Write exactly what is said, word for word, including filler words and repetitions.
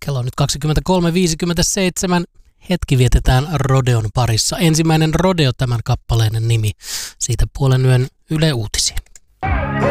Kello on nyt kaksikymmentäkolme viisikymmentäseitsemän. Hetki vietetään rodeon parissa. Ensimmäinen rodeo tämän kappaleen nimi. Siitä puolen yön Yle Uutisiin.